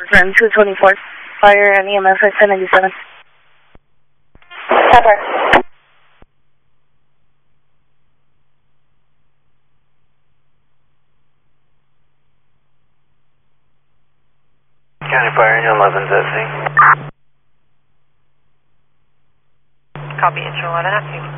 Room 224, fire and EMS at 1097. Cover. County Fire, 11's at sea. Copy, engine 11 at sea.